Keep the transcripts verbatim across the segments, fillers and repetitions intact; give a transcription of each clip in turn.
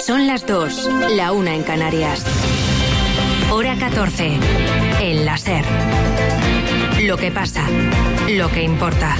Son las dos, la una en Canarias. Hora catorce, el la SER. Lo que pasa, lo que importa.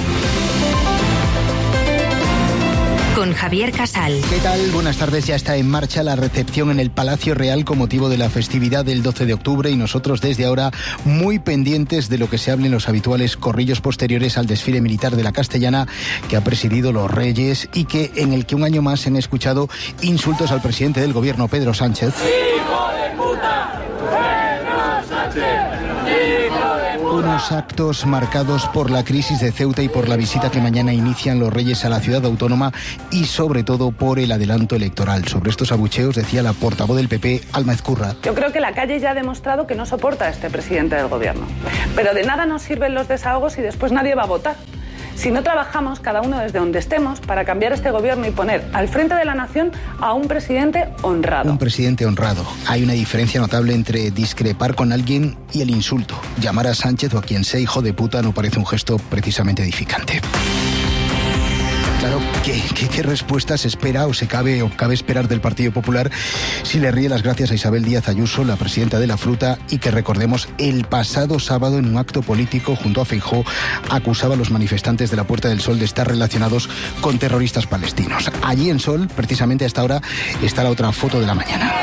Con Javier Casal. ¿Qué tal? Buenas tardes. Ya está en marcha la recepción en el Palacio Real con motivo de la festividad del doce de octubre y nosotros desde ahora muy pendientes de lo que se hable en los habituales corrillos posteriores al desfile militar de la Castellana que ha presidido los Reyes y que en el que un año más se han escuchado insultos al presidente del gobierno, Pedro Sánchez. ¡Hijo de puta! ¡Pedro Sánchez! Unos actos marcados por la crisis de Ceuta y por la visita que mañana inician los Reyes a la ciudad autónoma y sobre todo por el adelanto electoral. Sobre estos abucheos decía la portavoz del P P, Alma Ezcurra. Yo creo que la calle ya ha demostrado que no soporta a este presidente del gobierno. Pero de nada nos sirven los desahogos y después nadie va a votar. Si no trabajamos cada uno desde donde estemos para cambiar este gobierno y poner al frente de la nación a un presidente honrado. Un presidente honrado. Hay una diferencia notable entre discrepar con alguien y el insulto. Llamar a Sánchez o a quien sea hijo de puta no parece un gesto precisamente edificante. Claro, ¿qué, qué, qué respuesta se espera o se cabe o cabe esperar del Partido Popular si le ríe las gracias a Isabel Díaz Ayuso, la presidenta de la Fruta, y que recordemos el pasado sábado en un acto político junto a Feijóo acusaba a los manifestantes de la Puerta del Sol de estar relacionados con terroristas palestinos? Allí en Sol, precisamente a esta hora, está la otra foto de la mañana.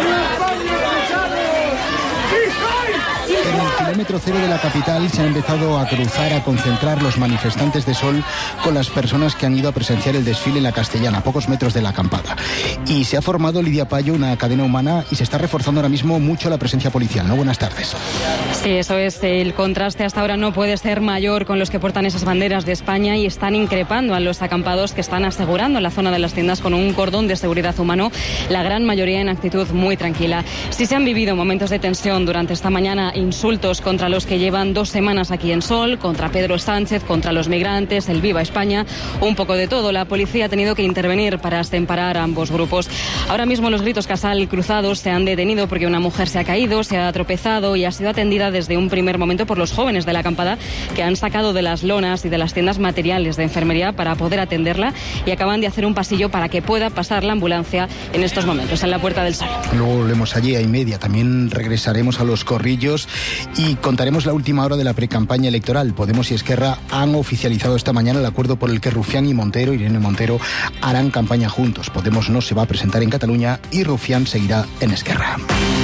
Kilómetro cero de la capital se han empezado a cruzar, a concentrar los manifestantes de Sol con las personas que han ido a presenciar el desfile en la Castellana, a pocos metros de la acampada. Y se ha formado, Lidia Payo, una cadena humana y se está reforzando ahora mismo mucho la presencia policial, ¿no? Buenas tardes. Sí, eso es. El contraste hasta ahora no puede ser mayor con los que portan esas banderas de España y están increpando a los acampados que están asegurando la zona de las tiendas con un cordón de seguridad humano, la gran mayoría en actitud muy tranquila. Sí se han vivido momentos de tensión durante esta mañana, insultos contra los que llevan dos semanas aquí en Sol, contra Pedro Sánchez, contra los migrantes, el Viva España, un poco de todo. La policía ha tenido que intervenir para separar a ambos grupos. Ahora mismo los gritos Casal cruzados se han detenido porque una mujer se ha caído, se ha tropezado y ha sido atendida desde un primer momento por los jóvenes de la acampada que han sacado de las lonas y de las tiendas materiales de enfermería para poder atenderla y acaban de hacer un pasillo para que pueda pasar la ambulancia en estos momentos en la Puerta del Sol. Luego volvemos allí a y media. También regresaremos a los corrillos y contaremos la última hora de la precampaña electoral. Podemos y Esquerra han oficializado esta mañana el acuerdo por el que Rufián y Montero, Irene Montero, harán campaña juntos. Podemos no se va a presentar en Cataluña y Rufián seguirá en Esquerra.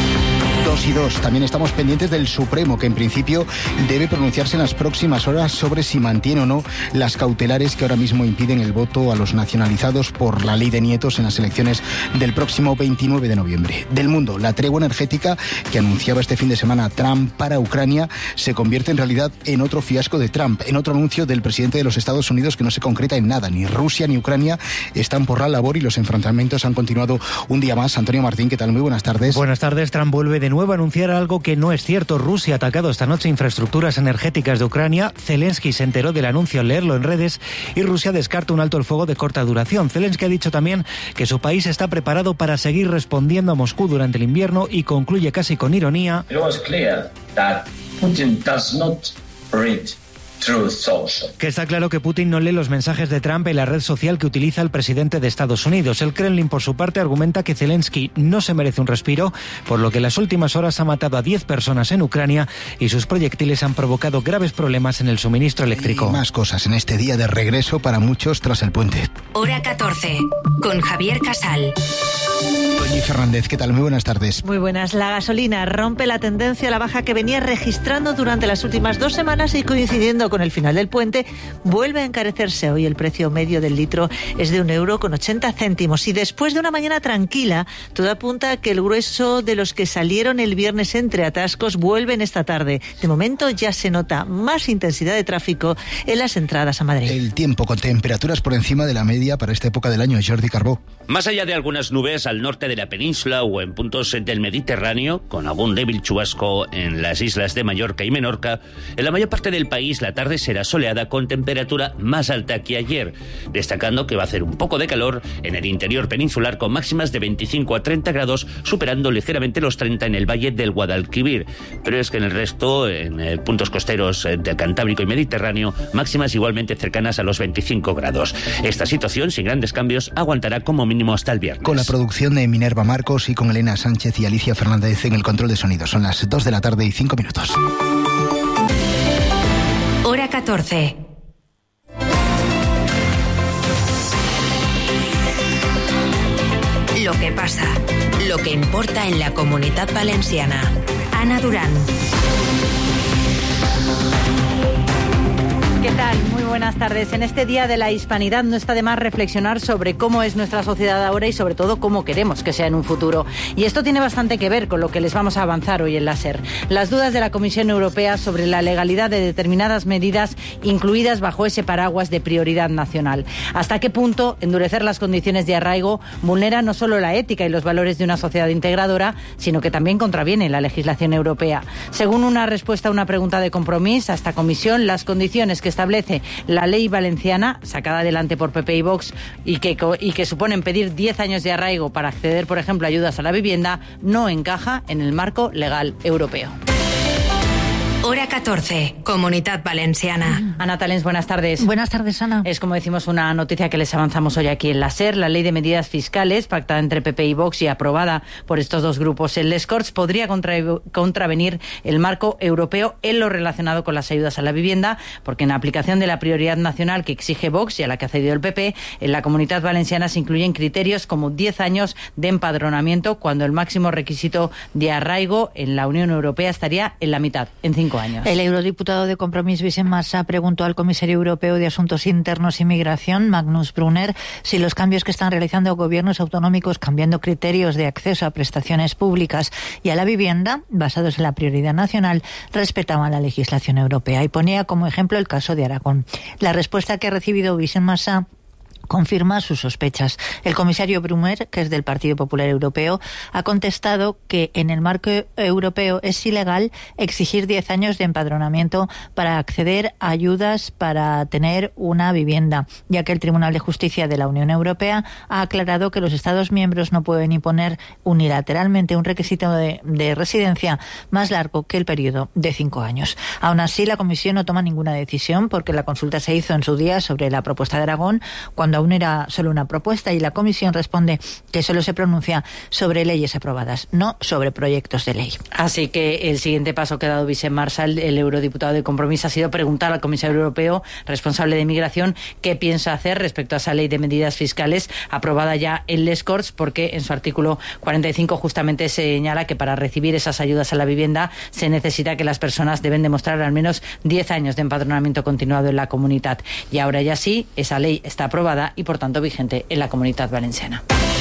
Dos y dos. También estamos pendientes del Supremo, que en principio debe pronunciarse en las próximas horas sobre si mantiene o no las cautelares que ahora mismo impiden el voto a los nacionalizados por la ley de nietos en las elecciones del próximo veintinueve de noviembre. Del mundo, la tregua energética que anunciaba este fin de semana Trump para Ucrania se convierte en realidad en otro fiasco de Trump, en otro anuncio del presidente de los Estados Unidos que no se concreta en nada. Ni Rusia ni Ucrania están por la labor y los enfrentamientos han continuado un día más. Antonio Martín, ¿qué tal? Muy buenas tardes. Buenas tardes. Trump vuelve de nuevo a anunciar algo que no es cierto. Rusia ha atacado esta noche infraestructuras energéticas de Ucrania. Zelensky se enteró del anuncio al leerlo en redes y Rusia descarta un alto el fuego de corta duración. Zelensky ha dicho también que su país está preparado para seguir respondiendo a Moscú durante el invierno y concluye casi con ironía. It was clear that Putin does not read Que está claro que Putin no lee los mensajes de Trump en la red social que utiliza el presidente de Estados Unidos. El Kremlin, por su parte, argumenta que Zelensky no se merece un respiro, por lo que en las últimas horas ha matado a diez personas en Ucrania y sus proyectiles han provocado graves problemas en el suministro eléctrico. Y más cosas en este día de regreso para muchos tras el puente. Hora catorce, con Javier Casal. Doña Fernández, ¿qué tal? Muy buenas tardes. Muy buenas. La gasolina rompe la tendencia a la baja que venía registrando durante las últimas dos semanas y coincidiendo con el final del puente, vuelve a encarecerse. Hoy el precio medio del litro es de un euro con ochenta céntimos y después de una mañana tranquila, todo apunta a que el grueso de los que salieron el viernes entre atascos vuelven esta tarde. De momento ya se nota más intensidad de tráfico en las entradas a Madrid. El tiempo con temperaturas por encima de la media para esta época del año. Jordi Carbó. Más allá de algunas nubes al norte de la península o en puntos del Mediterráneo, con algún débil chubasco en las islas de Mallorca y Menorca, en la mayor parte del país la tarde será soleada con temperatura más alta que ayer, destacando que va a hacer un poco de calor en el interior peninsular con máximas de veinticinco a treinta grados, superando ligeramente los treinta en el valle del Guadalquivir. Pero es que en el resto, en eh, puntos costeros eh, del Cantábrico y Mediterráneo, máximas igualmente cercanas a los veinticinco grados. Esta situación, sin grandes cambios, aguantará como mínimo hasta el viernes. Con la producción de Eminencia Minerva Marcos y con Elena Sánchez y Alicia Fernández en el control de sonido. Son las dos de la tarde y cinco minutos. Hora catorce. Lo que pasa, lo que importa en la Comunitat Valenciana. Ana Durán. ¿Qué tal? Muy buenas tardes. En este Día de la Hispanidad no está de más reflexionar sobre cómo es nuestra sociedad ahora y sobre todo cómo queremos que sea en un futuro. Y esto tiene bastante que ver con lo que les vamos a avanzar hoy en la SER. Las dudas de la Comisión Europea sobre la legalidad de determinadas medidas incluidas bajo ese paraguas de prioridad nacional. ¿Hasta qué punto endurecer las condiciones de arraigo vulnera no solo la ética y los valores de una sociedad integradora, sino que también contraviene la legislación europea? Según una respuesta a una pregunta de Compromís a esta comisión, las condiciones que establece la ley valenciana, sacada adelante por P P y Vox, y que, y que suponen pedir diez años de arraigo para acceder, por ejemplo, a ayudas a la vivienda, no encaja en el marco legal europeo. Hora catorce, Comunitat Valenciana. Ana Talens, buenas tardes. Buenas tardes, Ana. Es, como decimos, una noticia que les avanzamos hoy aquí en la SER. La ley de medidas fiscales, pactada entre P P y Vox y aprobada por estos dos grupos en les Corts, podría contra, contravenir el marco europeo en lo relacionado con las ayudas a la vivienda, porque en aplicación de la prioridad nacional que exige Vox y a la que ha cedido el P P, en la Comunitat Valenciana se incluyen criterios como diez años de empadronamiento, cuando el máximo requisito de arraigo en la Unión Europea estaría en la mitad, en cinco años. El eurodiputado de Compromís, Vicent Marsà, preguntó al comisario europeo de Asuntos Internos y Migración, Magnus Brunner, si los cambios que están realizando gobiernos autonómicos cambiando criterios de acceso a prestaciones públicas y a la vivienda, basados en la prioridad nacional, respetaban la legislación europea. Y ponía como ejemplo el caso de Aragón. La respuesta que ha recibido Vicent Marsà confirma sus sospechas. El comisario Brunner, que es del Partido Popular Europeo, ha contestado que en el marco europeo es ilegal exigir diez años de empadronamiento para acceder a ayudas para tener una vivienda, ya que el Tribunal de Justicia de la Unión Europea ha aclarado que los Estados miembros no pueden imponer unilateralmente un requisito de, de residencia más largo que el periodo de cinco años. Aún así, la Comisión no toma ninguna decisión porque la consulta se hizo en su día sobre la propuesta de Aragón, cuando aún era solo una propuesta, y la Comisión responde que solo se pronuncia sobre leyes aprobadas, no sobre proyectos de ley. Así que el siguiente paso que ha dado Vicent Marsà, el eurodiputado de Compromís, ha sido preguntar al comisario europeo responsable de migración qué piensa hacer respecto a esa ley de medidas fiscales aprobada ya en les Corts, porque en su artículo cuarenta y cinco justamente señala que para recibir esas ayudas a la vivienda se necesita que las personas deben demostrar al menos diez años de empadronamiento continuado en la comunidad. Y ahora ya sí, esa ley está aprobada y por tanto vigente en la Comunitat Valenciana.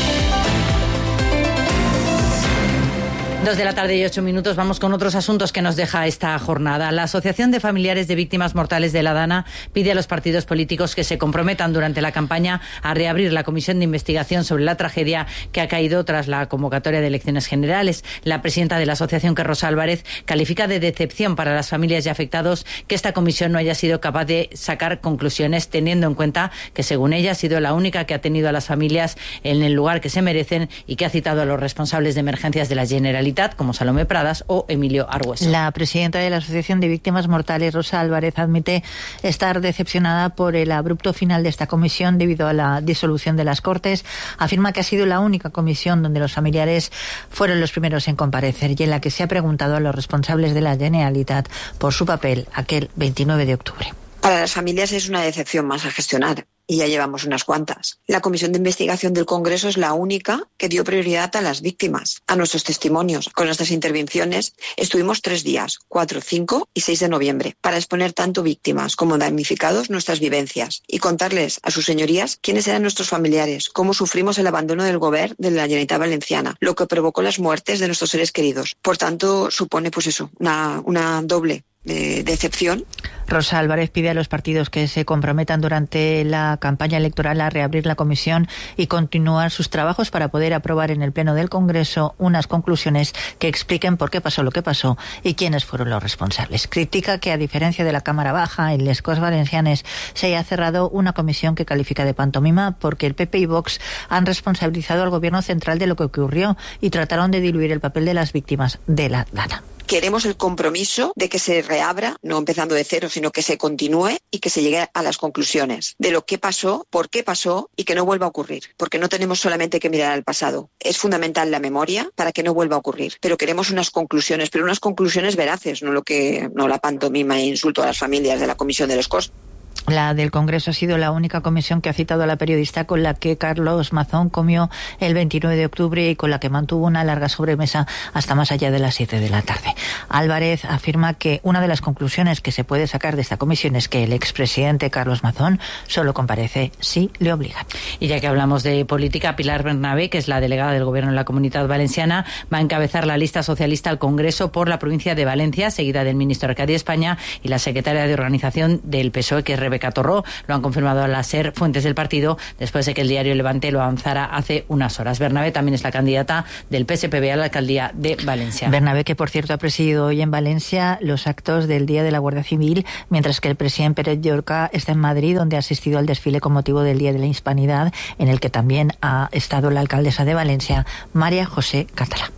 Dos de la tarde y ocho minutos. Vamos con otros asuntos que nos deja esta jornada. La Asociación de Familiares de Víctimas Mortales de la Dana pide a los partidos políticos que se comprometan durante la campaña a reabrir la comisión de investigación sobre la tragedia que ha caído tras la convocatoria de elecciones generales. La presidenta de la asociación, que Rosa Álvarez, califica de decepción para las familias y afectados que esta comisión no haya sido capaz de sacar conclusiones, teniendo en cuenta que, según ella, ha sido la única que ha tenido a las familias en el lugar que se merecen y que ha citado a los responsables de emergencias de la Generalitat, como Salomé Pradas o Emilio Argüeso. La presidenta de la Asociación de Víctimas Mortales, Rosa Álvarez, admite estar decepcionada por el abrupto final de esta comisión debido a la disolución de las Cortes. Afirma que ha sido la única comisión donde los familiares fueron los primeros en comparecer y en la que se ha preguntado a los responsables de la Generalitat por su papel aquel veintinueve de octubre. Para las familias es una decepción más a gestionar. Y ya llevamos unas cuantas. La Comisión de Investigación del Congreso es la única que dio prioridad a las víctimas, a nuestros testimonios. Con nuestras intervenciones estuvimos tres días, cuatro, cinco y seis de noviembre, para exponer tanto víctimas como damnificados nuestras vivencias y contarles a sus señorías quiénes eran nuestros familiares, cómo sufrimos el abandono del Govern de la Generalitat Valenciana, lo que provocó las muertes de nuestros seres queridos. Por tanto, supone pues eso, una, una doble de decepción. Rosa Álvarez pide a los partidos que se comprometan durante la campaña electoral a reabrir la comisión y continuar sus trabajos para poder aprobar en el Pleno del Congreso unas conclusiones que expliquen por qué pasó lo que pasó y quiénes fueron los responsables. Critica que, a diferencia de la Cámara Baja, en les Corts Valencianes se haya cerrado una comisión que califica de pantomima porque el P P y Vox han responsabilizado al Gobierno central de lo que ocurrió y trataron de diluir el papel de las víctimas de la Dana. Queremos el compromiso de que se reabra, no empezando de cero, sino que se continúe y que se llegue a las conclusiones de lo que pasó, por qué pasó y que no vuelva a ocurrir. Porque no tenemos solamente que mirar al pasado. Es fundamental la memoria para que no vuelva a ocurrir. Pero queremos unas conclusiones, pero unas conclusiones veraces, no lo que no la pantomima e insulto a las familias de la Comisión de los Costes. La del Congreso ha sido la única comisión que ha citado a la periodista con la que Carlos Mazón comió el veintinueve de octubre y con la que mantuvo una larga sobremesa hasta más allá de las siete de la tarde. Álvarez afirma que una de las conclusiones que se puede sacar de esta comisión es que el expresidente Carlos Mazón solo comparece si le obligan. Y ya que hablamos de política, Pilar Bernabé, que es la delegada del Gobierno en la Comunidad Valenciana, va a encabezar la lista socialista al Congreso por la provincia de Valencia, seguida del ministro Arcadi España y la secretaria de Organización del P S O E, que es Rebeca Torró. Lo han confirmado a la SER fuentes del partido después de que el diario Levante lo avanzara hace unas horas. Bernabé también es la candidata del P S P B a la alcaldía de Valencia. Bernabé, que por cierto ha presidido hoy en Valencia los actos del Día de la Guardia Civil, mientras que el presidente Pérez Llorca está en Madrid, donde ha asistido al desfile con motivo del Día de la Hispanidad, en el que también ha estado la alcaldesa de Valencia, María José Catalá.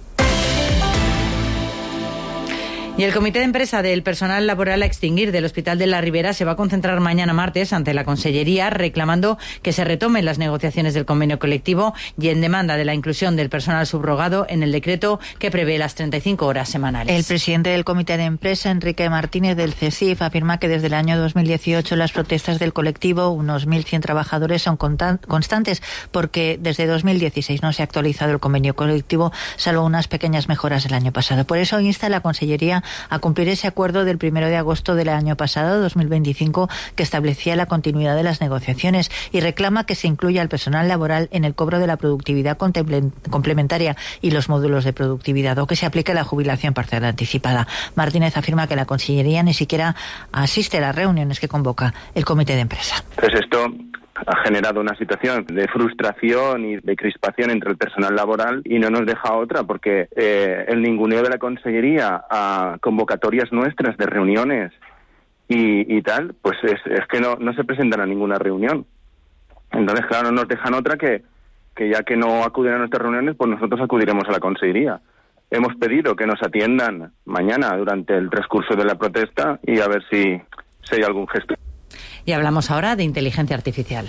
Y el Comité de Empresa del Personal Laboral a Extinguir del Hospital de la Ribera se va a concentrar mañana martes ante la Consellería reclamando que se retomen las negociaciones del convenio colectivo y en demanda de la inclusión del personal subrogado en el decreto que prevé las treinta y cinco horas semanales. El presidente del Comité de Empresa, Enrique Martínez del CESIF, afirma que desde el año dos mil dieciocho las protestas del colectivo, unos mil cien trabajadores, son constantes porque desde dos mil dieciséis no se ha actualizado el convenio colectivo, salvo unas pequeñas mejoras el año pasado. Por eso insta a la Consellería a cumplir ese acuerdo del primero de agosto del año pasado, dos mil veinticinco, que establecía la continuidad de las negociaciones y reclama que se incluya al personal laboral en el cobro de la productividad complementaria y los módulos de productividad, o que se aplique la jubilación parcial anticipada. Martínez afirma que la Consellería ni siquiera asiste a las reuniones que convoca el Comité de Empresa. Pues esto ha generado una situación de frustración y de crispación entre el personal laboral y no nos deja otra, porque eh, el ninguneo de la Consellería a convocatorias nuestras de reuniones y, y tal, pues es, es que no, no se presentan a ninguna reunión. Entonces, claro, no nos dejan otra que, que ya que no acuden a nuestras reuniones, pues nosotros acudiremos a la Consellería. Hemos pedido que nos atiendan mañana durante el transcurso de la protesta y a ver si, si hay algún gesto. Y hablamos ahora de inteligencia artificial.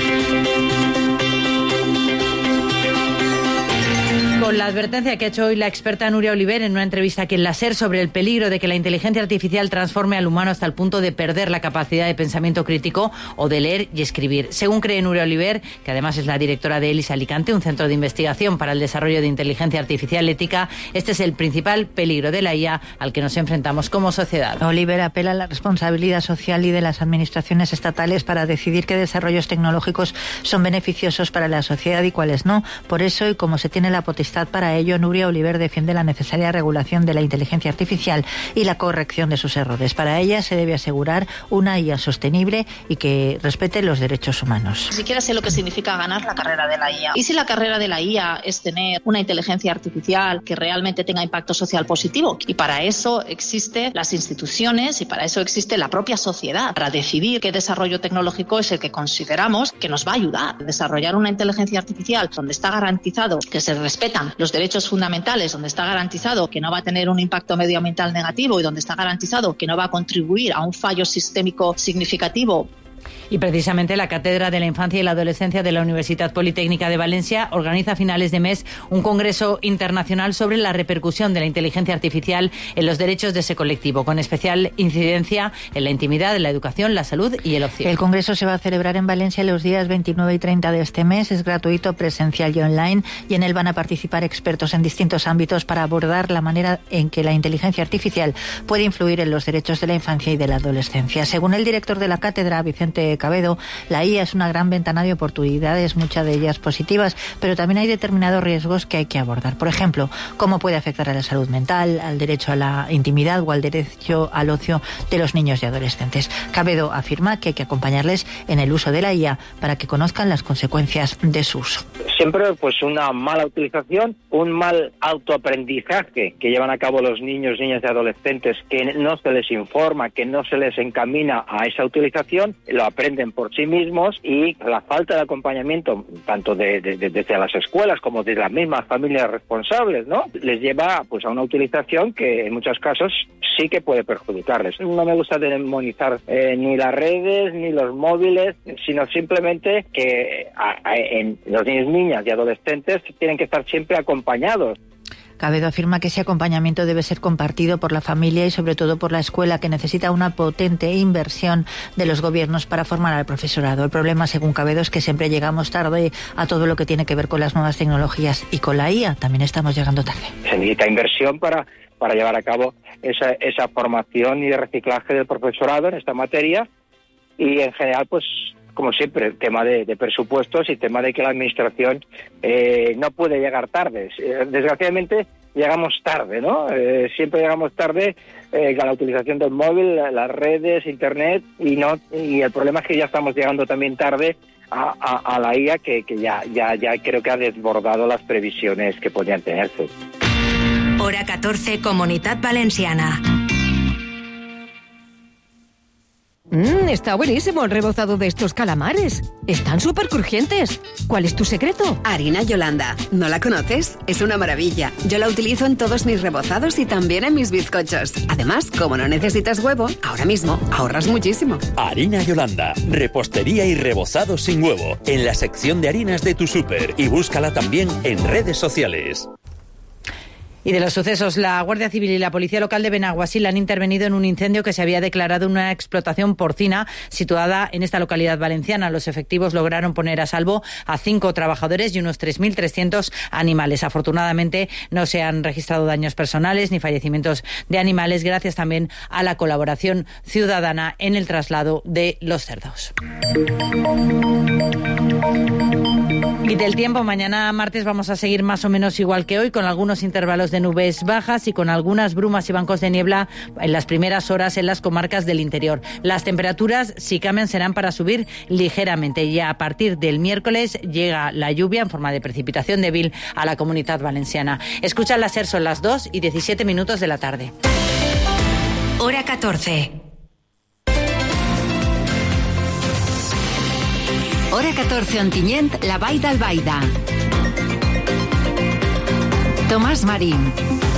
Con la advertencia que ha hecho hoy la experta Nuria Oliver en una entrevista aquí en la SER sobre el peligro de que la inteligencia artificial transforme al humano hasta el punto de perder la capacidad de pensamiento crítico o de leer y escribir. Según cree Nuria Oliver, que además es la directora de ELIS Alicante, un centro de investigación para el desarrollo de inteligencia artificial ética, este es el principal peligro de la I A al que nos enfrentamos como sociedad. Oliver apela a la responsabilidad social y de las administraciones estatales para decidir qué desarrollos tecnológicos son beneficiosos para la sociedad y cuáles no. Por eso, y como se tiene la potestad para ello, Nuria Oliver defiende la necesaria regulación de la inteligencia artificial y la corrección de sus errores. Para ella se debe asegurar una I A sostenible y que respete los derechos humanos. Ni siquiera sé lo que significa ganar la carrera de la I A. ¿Y si la carrera de la I A es tener una inteligencia artificial que realmente tenga impacto social positivo? Y para eso existen las instituciones y para eso existe la propia sociedad, para decidir qué desarrollo tecnológico es el que consideramos que nos va a ayudar a desarrollar una inteligencia artificial donde está garantizado que se respetan los derechos fundamentales, donde está garantizado que no va a tener un impacto medioambiental negativo y donde está garantizado que no va a contribuir a un fallo sistémico significativo. Y precisamente la Cátedra de la Infancia y la Adolescencia de la Universidad Politécnica de Valencia organiza a finales de mes un congreso internacional sobre la repercusión de la inteligencia artificial en los derechos de ese colectivo, con especial incidencia en la intimidad, la educación, la salud y el ocio. El congreso se va a celebrar en Valencia los días veintinueve y treinta de este mes. Es gratuito, presencial y online, y en él van a participar expertos en distintos ámbitos para abordar la manera en que la inteligencia artificial puede influir en los derechos de la infancia y de la adolescencia. Según el director de la cátedra, Vicente Cabedo, la I A es una gran ventana de oportunidades, muchas de ellas positivas, pero también hay determinados riesgos que hay que abordar. Por ejemplo, cómo puede afectar a la salud mental, al derecho a la intimidad o al derecho al ocio de los niños y adolescentes. Cabedo afirma que hay que acompañarles en el uso de la I A para que conozcan las consecuencias de su uso. Siempre pues una mala utilización, un mal autoaprendizaje que llevan a cabo los niños, niñas y adolescentes, que no se les informa, que no se les encamina a esa utilización, lo lo aprenden por sí mismos, y la falta de acompañamiento tanto de, de, de, desde las escuelas como de las mismas familias responsables, ¿no?, les lleva pues a una utilización que en muchos casos sí que puede perjudicarles. No me gusta demonizar eh, ni las redes ni los móviles, sino simplemente que a, a, en los niños, niñas y adolescentes tienen que estar siempre acompañados. Cabedo afirma que ese acompañamiento debe ser compartido por la familia y sobre todo por la escuela, que necesita una potente inversión de los gobiernos para formar al profesorado. El problema, según Cabedo, es que siempre llegamos tarde a todo lo que tiene que ver con las nuevas tecnologías, y con la I A también estamos llegando tarde. Se necesita inversión para, para llevar a cabo esa, esa formación y de reciclaje del profesorado en esta materia, y en general, pues, como siempre, tema de, de presupuestos y tema de que la administración eh, no puede llegar tarde. Desgraciadamente llegamos tarde, ¿no? Eh, siempre llegamos tarde eh, a la utilización del móvil, las redes, internet, y no y el problema es que ya estamos llegando también tarde a, a, a la I A, que, que ya, ya, ya creo que ha desbordado las previsiones que podían tenerse. Hora catorce, Comunitat Valenciana. Mmm, está buenísimo el rebozado de estos calamares. Están súper crujientes. ¿Cuál es tu secreto? Harina Yolanda. ¿No la conoces? Es una maravilla. Yo la utilizo en todos mis rebozados y también en mis bizcochos. Además, como no necesitas huevo, ahora mismo ahorras muchísimo. Harina Yolanda. Repostería y rebozado sin huevo. En la sección de harinas de tu súper. Y búscala también en redes sociales. Y de los sucesos, la Guardia Civil y la Policía Local de Benaguasil han intervenido en un incendio que se había declarado en una explotación porcina situada en esta localidad valenciana. Los efectivos lograron poner a salvo a cinco trabajadores y unos tres mil trescientos animales. Afortunadamente no se han registrado daños personales ni fallecimientos de animales, gracias también a la colaboración ciudadana en el traslado de los cerdos. Y del tiempo, mañana martes vamos a seguir más o menos igual que hoy, con algunos intervalos de nubes bajas y con algunas brumas y bancos de niebla en las primeras horas en las comarcas del interior. Las temperaturas, si cambian, serán para subir ligeramente, y a partir del miércoles llega la lluvia en forma de precipitación débil a la Comunitat Valenciana. Escucha la SER, son las dos y diecisiete minutos de la tarde. Hora catorce. Hora catorce, Ontinyent, la Vall d'Albaida. Tomàs Marín.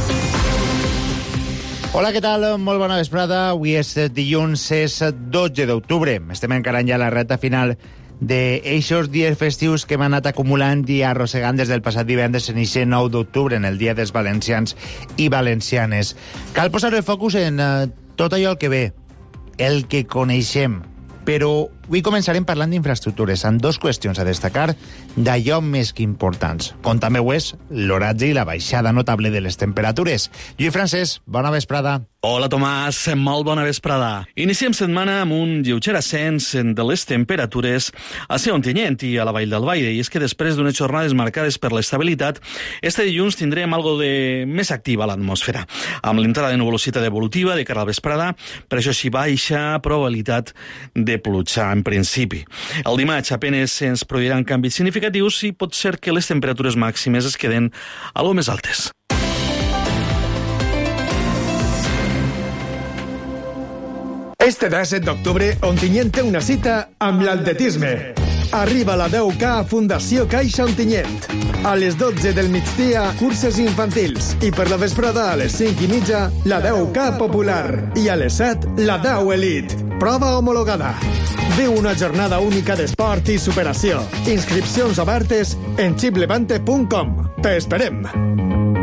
Hola, què tal? Molt bona vesprada. Avui és dilluns, és dotze d'octubre. Estem encarant ja la recta final d'eixos dies festius que hem anat acumulant i arrossegant des del passat divendres en aquest nou d'octubre, en el Dia dels Valencians i Valencianes. Cal posar el focus en uh, tot allò el que ve, el que coneixem, però avui començarem parlant d'infraestructures, amb dues qüestions a destacar d'allò més que importants, com també ho és l'oratge i la baixada notable de les temperatures. Lluís Francesc, bona vesprada. Hola, Tomàs, molt bona vesprada. Iniciem setmana amb un lleuger ascens de les temperatures a Ser Ontinyent i a la Vall d'Albaida, i és que després d'unes jornades marcades per l'estabilitat, este dilluns tindrem algo de més activa a l'atmosfera, amb l'entrada de nuvolositat evolutiva de cara a la vesprada, per això s'hi baixa probabilitat de pluja en principi. El dimarts apenes ens produiran canvis significatius i pot ser que les temperatures màximes es queden algo més altes. Este disset d'octubre, Ontinyent té una cita amb l'atletisme. Arriba la deu K a Fundació Caixa Ontinyent. A les dotze del migdia, curses infantils. I per la vesprada, a les cinc i mitja, la deu K popular. I a les set, la deu Elite. Prova homologada. Viu una jornada única d'esport i superació. Inscripcions obertes en xiplevante punt com. T'esperem.